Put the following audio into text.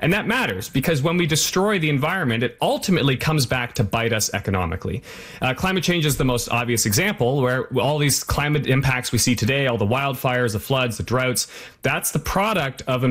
And that matters because when we destroy the environment, it ultimately comes back to bite us economically. Climate change is the most obvious example where all these climate impacts we see today, all the wildfires, the floods, the droughts, that's the product of